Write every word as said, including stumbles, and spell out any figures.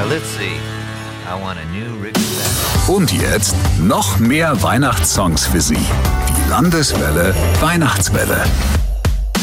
Uh, let's see. I want a new Rick Stack. Und jetzt noch mehr Weihnachtssongs für Sie. Die Landeswelle Weihnachtswelle.